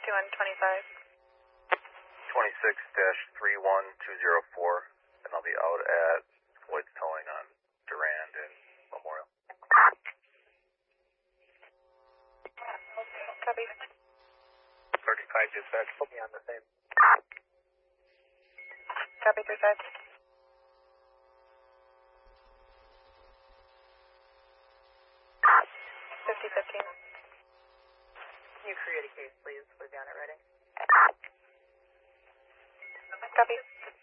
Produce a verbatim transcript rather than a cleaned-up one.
fifty-one twenty-five. twenty-six dash three one two zero four, and I'll be out at Floyd's Towing on Durand and Memorial. Copy. thirty-five dispatch, put me on the same. Copy, three five. fifty fifteen. Can you create a case, please? We've got it ready. Copy.